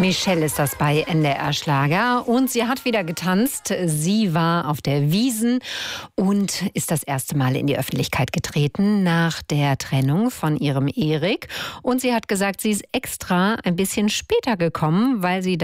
Michelle ist das bei NDR Schlager und sie hat wieder getanzt. Sie war auf der Wiesn und ist das erste Mal in die Öffentlichkeit getreten nach der Trennung von ihrem Erik. Und sie hat gesagt, sie ist extra ein bisschen später gekommen, weil sie